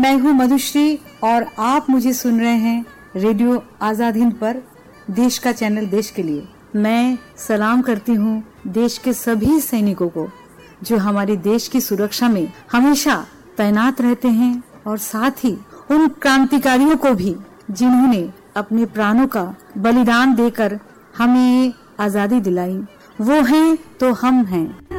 मैं हूँ मधुश्री और आप मुझे सुन रहे हैं रेडियो आजाद हिंद पर, देश का चैनल देश के लिए। मैं सलाम करती हूँ देश के सभी सैनिकों को जो हमारे देश की सुरक्षा में हमेशा तैनात रहते हैं, और साथ ही उन क्रांतिकारियों को भी जिन्होंने अपने प्राणों का बलिदान देकर हमें आजादी दिलाई। वो हैं तो हम हैं।